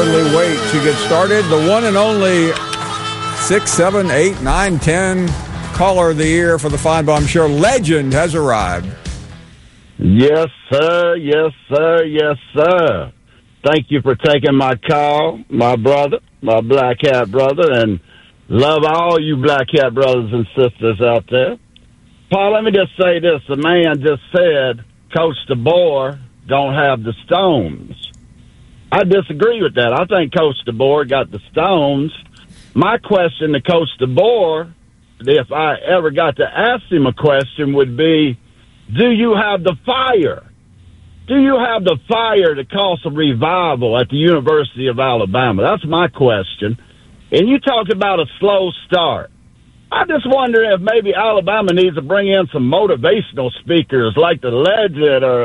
hardly wait to get started. The one and only 6, 7, 8, 9, 10 caller of the year for the Feinbaum Show legend has arrived. Yes, sir. Yes, sir. Yes, sir. Thank you for taking my call, my brother, my Black Hat brother, and love all you Black Hat brothers and sisters out there. Paul, let me just say this. The man just said Coach DeBoer don't have the stones. I disagree with that. I think Coach DeBoer got the stones. My question to Coach DeBoer, if I ever got to ask him a question, would be, do you have the fire? Do you have the fire to cause a revival at the University of Alabama? That's my question. And you talk about a slow start. I just wonder if maybe Alabama needs to bring in some motivational speakers like the legend or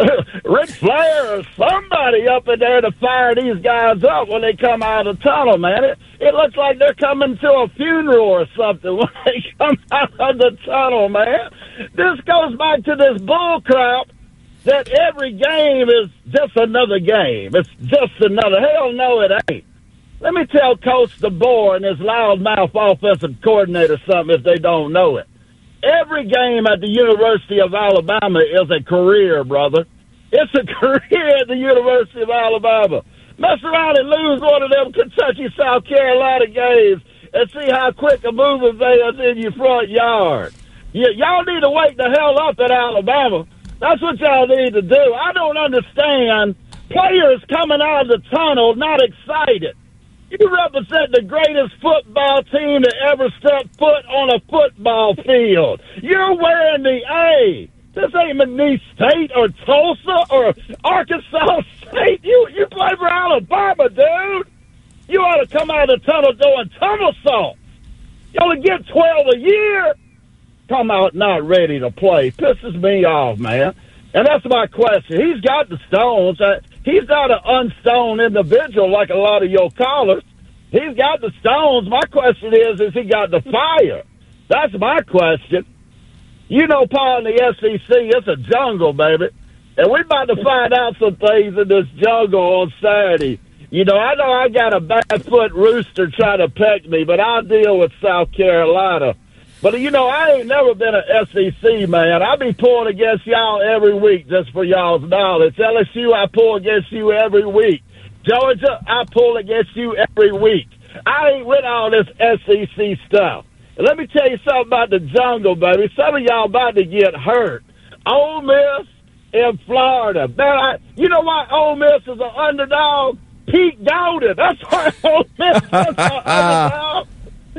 Ric Flair or somebody up in there to fire these guys up when they come out of the tunnel, man. It looks like they're coming to a funeral or something when they come out of the tunnel, man. This goes back to this bull crap that every game is just another game. It's just another. Hell no, it ain't. Let me tell Coach DeBoer and his loudmouth offensive coordinator something if they don't know it. Every game at the University of Alabama is a career, brother. It's a career at the University of Alabama. Mess around and lose one of them Kentucky, South Carolina games and see how quick a moving they is in your front yard. Y'all need to wake the hell up at Alabama. That's what y'all need to do. I don't understand players coming out of the tunnel not excited. You represent the greatest football team to ever step foot on a football field. You're wearing the A. This ain't McNeese State or Tulsa or Arkansas State. You play for Alabama, dude. You ought to come out of the tunnel doing tunnel salt. You only get 12 a year. Come out not ready to play. Pisses me off, man. And that's my question. He's got the stones. He's not an unstoned individual like a lot of your callers. He's got the stones. My question is he got the fire? That's my question. You know, Paul, in the SEC, it's a jungle, baby. And we're about to find out some things in this jungle on Saturday. You know I got a barefoot rooster trying to peck me, but I'll deal with South Carolina. But, you know, I ain't never been an SEC man. I be pulling against y'all every week just for y'all's knowledge. LSU, I pull against you every week. Georgia, I pull against you every week. I ain't with all this SEC stuff. And let me tell you something about the jungle, baby. Some of y'all about to get hurt. Ole Miss in Florida. Man, you know why Ole Miss is an underdog? Pete Golding. That's why Ole Miss is an underdog.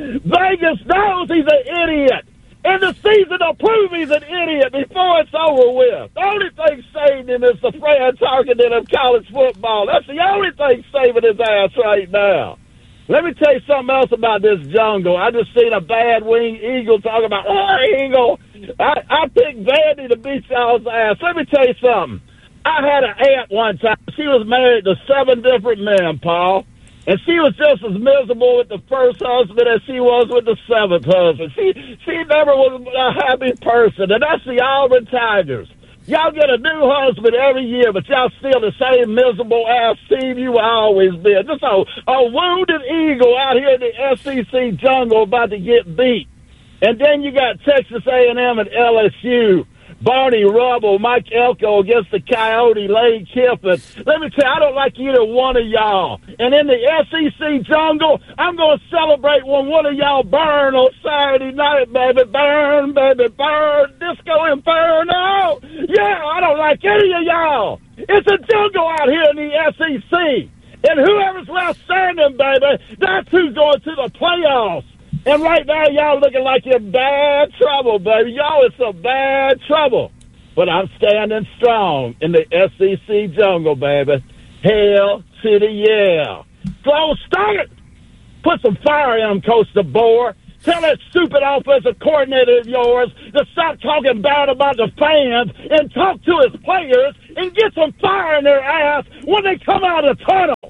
Vegas knows he's an idiot. And the season will prove he's an idiot before it's over with. The only thing saving him is the Fran Tarkenton of college football. That's the only thing saving his ass right now. Let me tell you something else about this jungle. I just seen a bad wing eagle talking about, eagle. I picked Vandy to beat y'all's ass. Let me tell you something. I had an aunt one time. She was married to 7 different men, Paul. And she was just as miserable with the first husband as she was with the 7th husband. She never was a happy person. And that's the Auburn Tigers. Y'all get a new husband every year, but y'all still the same miserable-ass team you always been. Just a wounded eagle out here in the SEC jungle about to get beat. And then you got Texas A&M and LSU. Barney Rubble, Mike Elko against the Coyote, Lane Kiffin. Let me tell you, I don't like either one of y'all. And in the SEC jungle, I'm going to celebrate when one of y'all burn on Saturday night, baby. Burn, baby, burn. Disco Inferno. Yeah, I don't like any of y'all. It's a jungle out here in the SEC. And whoever's left standing, baby, that's who's going to the playoffs. And right now, y'all looking like you're in bad trouble, baby. Y'all in some bad trouble. But I'm standing strong in the SEC jungle, baby. Hell to the yeah. So start. Put some fire in him, Coach DeBoer. Tell that stupid offensive coordinator of yours to stop talking bad about the fans and talk to his players and get some fire in their ass when they come out of the tunnel.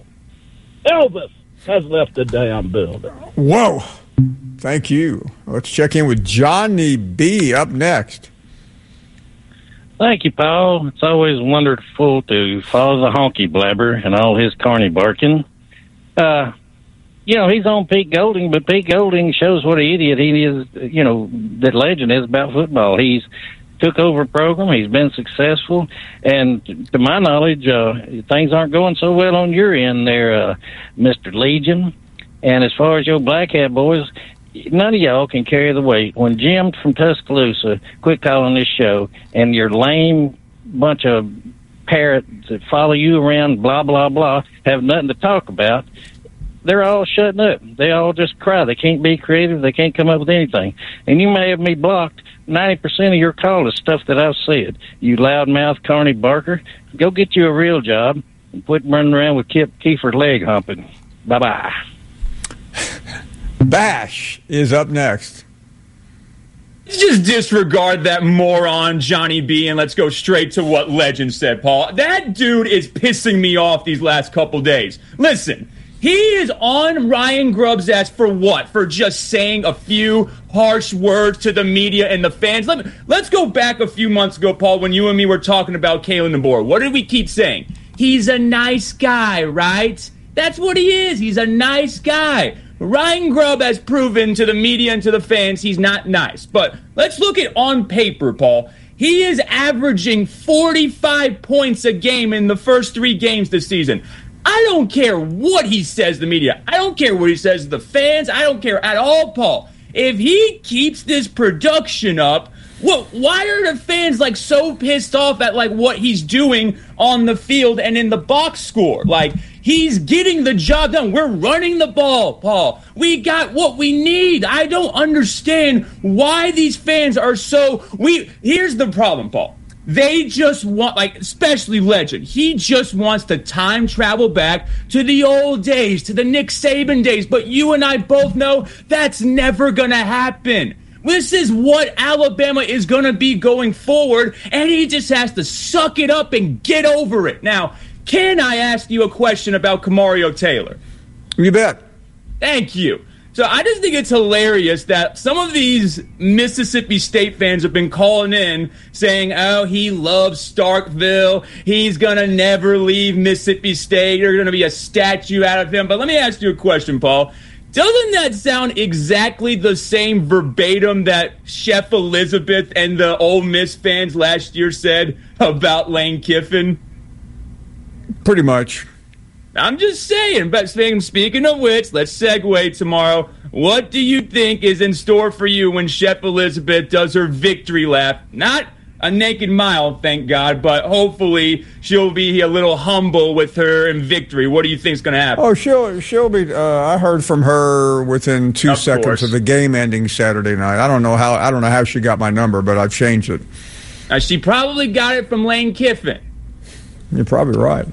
Elvis has left the damn building. Whoa. Thank you. Let's check in with Johnny B. up next. Thank you, Paul. It's always wonderful to follow the honky blabber and all his carny barking. He's on Pete Golding, but Pete Golding shows what an idiot he is, that Legend is about football. He's took over a program. He's been successful. And to my knowledge, things aren't going so well on your end there, Mr. Legion. And as far as your Black Hat boys, none of y'all can carry the weight. When Jim from Tuscaloosa quit calling this show and your lame bunch of parrots that follow you around, blah, blah, blah, have nothing to talk about, they're all shutting up. They all just cry. They can't be creative. They can't come up with anything. And you may have me blocked. 90% of your call is stuff that I've said. You loudmouth Carney Barker, go get you a real job and quit running around with Kiefer leg humping. Bye-bye. Bash is up next. Let's just disregard that moron Johnny B and let's go straight to what Legend said, Paul. That dude is pissing me off these last couple days. Listen, he is on Ryan Grubb's ass for what? For just saying a few harsh words to the media and the fans? Let's go back a few months ago, Paul, when you and me were talking about Kalen DeBoer. What did we keep saying? He's a nice guy, right? That's what he is. He's a nice guy. Ryan Grubb has proven to the media and to the fans he's not nice. But let's look at on paper, Paul. He is averaging 45 points a game in the first 3 games this season. I don't care what he says to the media. I don't care what he says to the fans. I don't care at all, Paul. If he keeps this production up, why are the fans so pissed off at what he's doing on the field and in the box score? He's getting the job done. We're running the ball, Paul. We got what we need. I don't understand why these fans are so... Here's the problem, Paul. They just want, especially Legend, he just wants to time travel back to the old days, to the Nick Saban days. But you and I both know that's never going to happen. This is what Alabama is going to be going forward, and he just has to suck it up and get over it. Now, can I ask you a question about Kamario Taylor? You bet. Thank you. So I just think it's hilarious that some of these Mississippi State fans have been calling in saying, oh, he loves Starkville. He's going to never leave Mississippi State. There's going to be a statue out of him. But let me ask you a question, Paul. Doesn't that sound exactly the same verbatim that Chef Elizabeth and the Ole Miss fans last year said about Lane Kiffin? Pretty much. I'm just saying, but speaking of which, let's segue tomorrow. What do you think is in store for you when Chef Elizabeth does her victory lap? Not a naked mile, thank God, but hopefully she'll be a little humble with her in victory. What do you think is going to happen? Oh, she'll be. I heard from her within 2 seconds of the game ending Saturday night. I don't know how she got my number, but I've changed it. She probably got it from Lane Kiffin. You're probably right.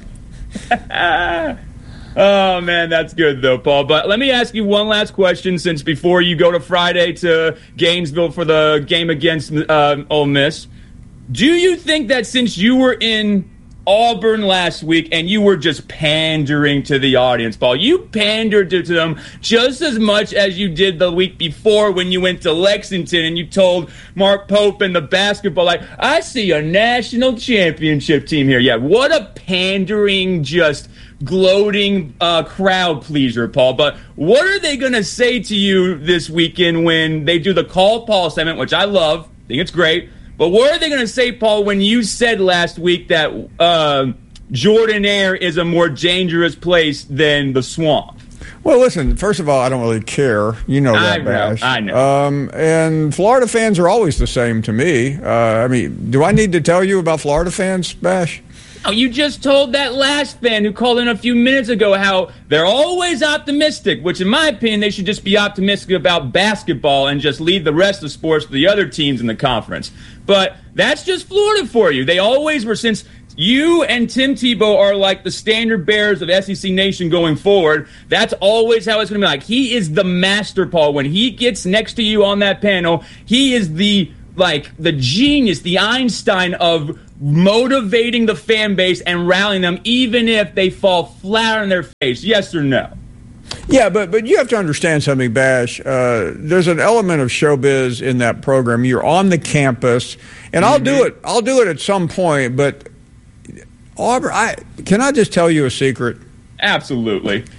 Oh, man, that's good, though, Paul. But let me ask you one last question, since before you go to Friday to Gainesville for the game against Ole Miss, do you think that since you were in Auburn last week and you were just pandering to the audience, Paul, you pandered to them just as much as you did the week before when you went to Lexington and you told Mark Pope and the basketball, I see a national championship team here. Yeah, what a pandering, just gloating crowd pleaser, Paul. But what are they going to say to you this weekend when they do the Call Paul segment, which I love, think it's great. But what are they going to say, Paul, when you said last week that Jordan-Hare is a more dangerous place than the Swamp? Well, listen, first of all, I don't really care. You know that, Bash. I know. And Florida fans are always the same to me. Do I need to tell you about Florida fans, Bash? Oh, you just told that last fan who called in a few minutes ago how they're always optimistic, which in my opinion, they should just be optimistic about basketball and just leave the rest of sports to the other teams in the conference. But that's just Florida for you. They always were, since you and Tim Tebow are like the standard bearers of SEC Nation going forward. That's always how it's going to be like. He is the master, Paul. When he gets next to you on that panel, he is the genius, the Einstein of motivating the fan base and rallying them, even if they fall flat on their face. Yes or no? Yeah, but you have to understand something, Bash. There's an element of showbiz in that program. You're on the campus, and I'll do it at some point. But Auburn, can I just tell you a secret? Absolutely.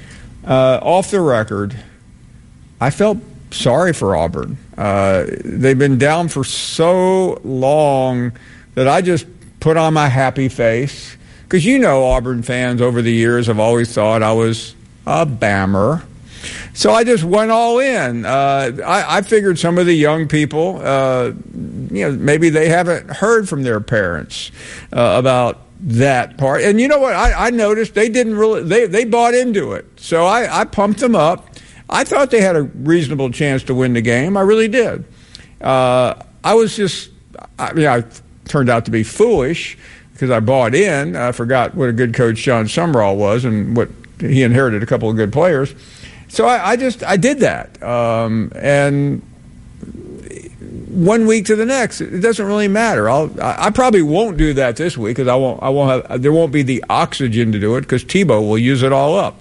off the record, I felt sorry for Auburn. They've been down for so long that I just put on my happy face. Because Auburn fans over the years have always thought I was a Bammer. So I just went all in. I figured some of the young people, maybe they haven't heard from their parents about that part. And you know what? I noticed they didn't really, they bought into it. So I pumped them up. I thought they had a reasonable chance to win the game. I really did. I turned out to be foolish because I bought in. I forgot what a good coach John Sumrall was and what he inherited a couple of good players. So I did that, and 1 week to the next, it doesn't really matter. I probably won't do that this week because there won't be the oxygen to do it because Tebow will use it all up.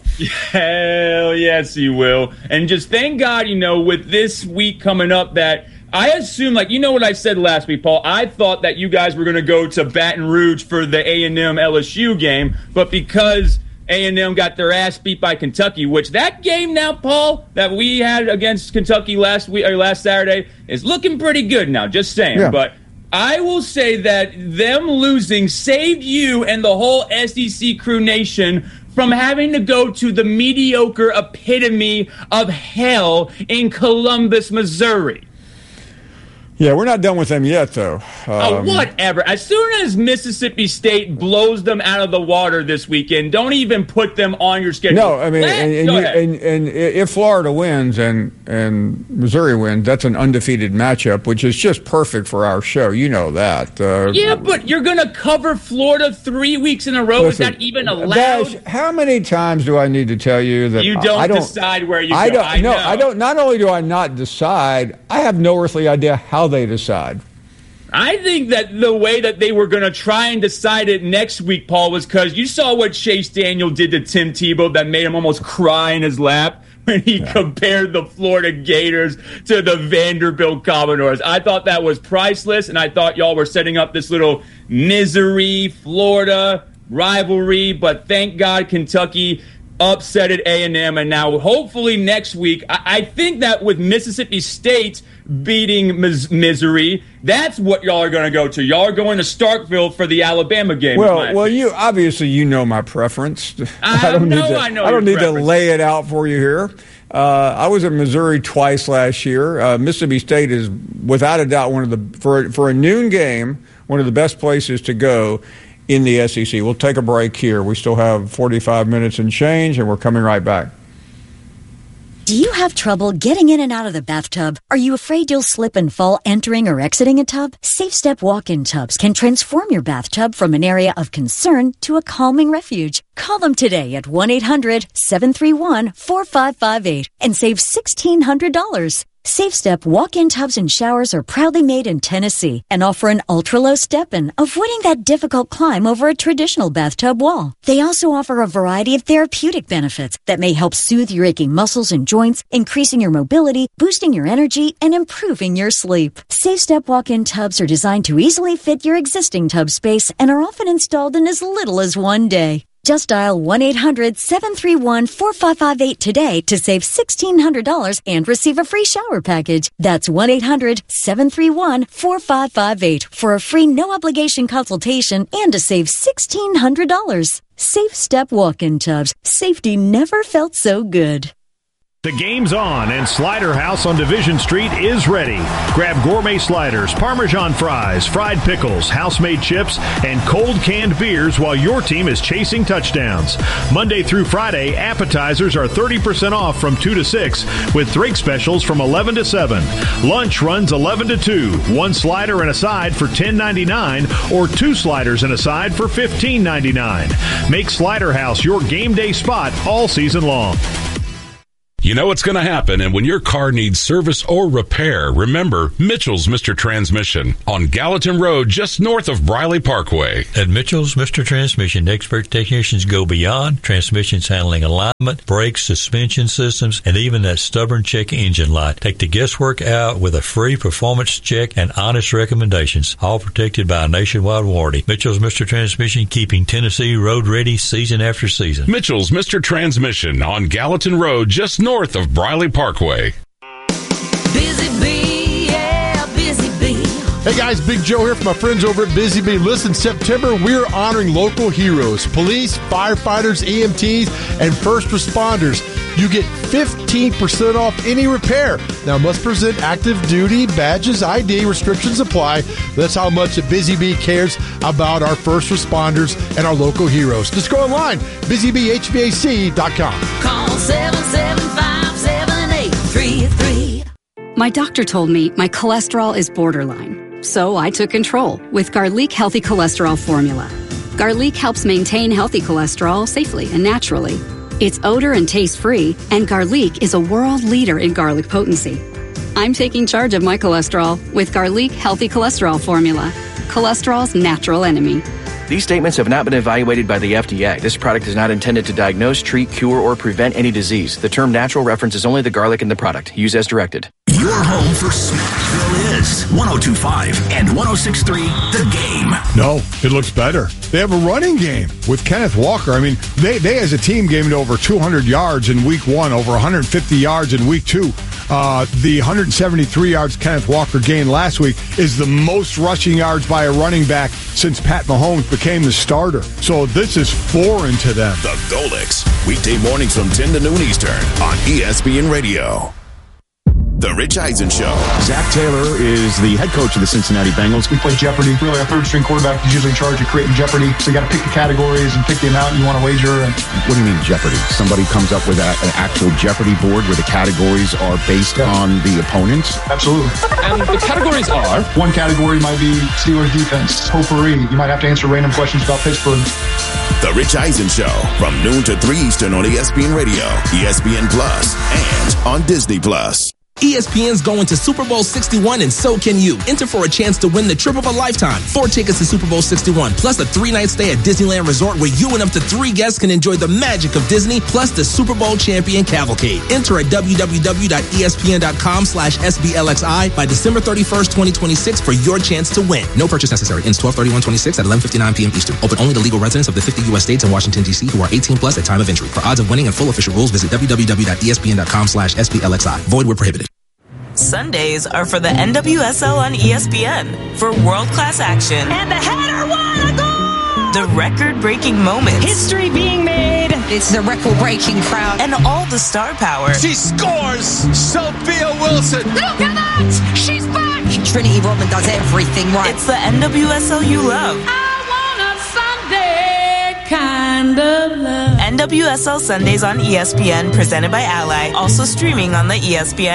Hell yes, he will. And just thank God, with this week coming up that I assume, what I said last week, Paul, I thought that you guys were going to go to Baton Rouge for the A&M LSU game, but because A&M got their ass beat by Kentucky, which that game now, Paul, that we had against Kentucky last Saturday is looking pretty good now, just saying. Yeah. But I will say that them losing saved you and the whole SEC Crew Nation from having to go to the mediocre epitome of hell in Columbus, Missouri. Yeah, we're not done with them yet, though. Whatever. As soon as Mississippi State blows them out of the water this weekend, don't even put them on your schedule. No, I mean, and if Florida wins and Missouri wins, that's an undefeated matchup, which is just perfect for our show. You know that. Yeah, but you're going to cover Florida 3 weeks in a row. Is that even allowed? Bash, how many times do I need to tell you that you don't decide where you go? I don't. Not only do I not decide, I have no earthly idea how they decide. I think that the way that they were going to try and decide it next week, Paul, was because you saw what Chase Daniel did to Tim Tebow that made him almost cry in his lap when he compared the Florida Gators to the Vanderbilt Commodores. I thought that was priceless, and I thought y'all were setting up this little misery Florida rivalry, but thank God Kentucky upset at A&M, and now hopefully next week, I think that with Mississippi State beating Missouri, that's what y'all are going to go to. Y'all are going to Starkville for the Alabama game. Well, you obviously my preference. I don't need to lay it out for you here. I was at Missouri twice last year. Mississippi State is without a doubt one of the for a noon game, one of the best places to go in the SEC. We'll take a break here. We still have 45 minutes and change, and we're coming right back. Do you have trouble getting in and out of the bathtub? Are you afraid you'll slip and fall entering or exiting a tub? SafeStep walk-in tubs can transform your bathtub from an area of concern to a calming refuge. Call them today at 1-800-731-4558 and save $1,600. SafeStep walk-in tubs and showers are proudly made in Tennessee and offer an ultra-low step-in, avoiding that difficult climb over a traditional bathtub wall. They also offer a variety of therapeutic benefits that may help soothe your aching muscles and joints, increasing your mobility, boosting your energy, and improving your sleep. SafeStep walk-in tubs are designed to easily fit your existing tub space and are often installed in as little as 1 day. Just dial 1-800-731-4558 today to save $1,600 and receive a free shower package. That's 1-800-731-4558 for a free no-obligation consultation and to save $1,600. SafeStep walk-in tubs. Safety never felt so good. The game's on, and Slider House on Division Street is ready. Grab gourmet sliders, Parmesan fries, fried pickles, house-made chips, and cold canned beers while your team is chasing touchdowns. Monday through Friday, appetizers are 30% off from 2 to 6, with drink specials from 11 to 7. Lunch runs 11 to 2. One slider and a side for $10.99, or two sliders and a side for $15.99. Make Slider House your game day spot all season long. You know what's going to happen, and when your car needs service or repair, remember Mitchell's Mr. Transmission on Gallatin Road, just north of Briley Parkway. At Mitchell's Mr. Transmission, expert technicians go beyond transmissions handling alignment, brakes, suspension systems, and even that stubborn check engine light. Take the guesswork out with a free performance check and honest recommendations, all protected by a nationwide warranty. Mitchell's Mr. Transmission, keeping Tennessee road ready season after season. Mitchell's Mr. Transmission on Gallatin Road, just north of Briley Parkway. Busy Bee, yeah, Busy Bee. Hey guys, Big Joe here from my friends over at Busy Bee. Listen, September, we're honoring local heroes, police, firefighters, EMTs, and first responders. You get 15% off any repair. Now, must present active duty badges, ID, restrictions apply. That's how much Busy Bee cares about our first responders and our local heroes. Just go online, busybeehvac.com. Call 775-7833. My doctor told me my cholesterol is borderline, so I took control with Garlic Healthy Cholesterol Formula. Garlic helps maintain healthy cholesterol safely and naturally. It's odor and taste-free, and Garlic is a world leader in garlic potency. I'm taking charge of my cholesterol with Garlic Healthy Cholesterol Formula, cholesterol's natural enemy. These statements have not been evaluated by the FDA. This product is not intended to diagnose, treat, cure, or prevent any disease. The term natural references only the garlic in the product. Use as directed. Your home for Smithville is 102.5 and 106.3 The Game. No, it looks better. They have a running game with Kenneth Walker. I mean, they as a team gained over 200 yards in week 1, over 150 yards in week 2. The 173 yards Kenneth Walker gained last week is the most rushing yards by a running back since Pat Mahomes became the starter. So this is foreign to them. The Golix, weekday mornings from 10 to noon Eastern on ESPN Radio. The Rich Eisen Show. Zach Taylor is the head coach of the Cincinnati Bengals. We play Jeopardy. Really, our third-string quarterback is usually in charge of creating Jeopardy. So you got to pick the categories and pick the amount you want to wager. What do you mean Jeopardy? Somebody comes up with an actual Jeopardy board where the categories are based on the opponents? Absolutely. And the categories are? One category might be Steelers defense, potpourri. You might have to answer random questions about Pittsburgh. The Rich Eisen Show from noon to 3 Eastern on ESPN Radio, ESPN Plus, and on Disney Plus. ESPN's going to Super Bowl 61, and so can you. Enter for a chance to win the trip of a lifetime. 4 tickets to Super Bowl 61, plus a 3-night stay at Disneyland Resort where you and up to 3 guests can enjoy the magic of Disney, plus the Super Bowl champion cavalcade. Enter at www.espn.com/SBLXI by December 31st, 2026 for your chance to win. No purchase necessary. Ends 12/31/26 at 11:59 p.m. Eastern. Open only to legal residents of the 50 U.S. states and Washington, D.C. who are 18 plus at time of entry. For odds of winning and full official rules, visit www.espn.com/SBLXI. Void where prohibited. Sundays are for the NWSL on ESPN for world-class action. And the header won a goal! The record-breaking moments. History being made. It's the record-breaking crowd. And all the star power. She scores! Sophia Wilson! Look at that! She's back! Trinity Rodman does everything right. It's the NWSL you love. I want a Sunday kind of love. NWSL Sundays on ESPN, presented by Ally. Also streaming on the ESPN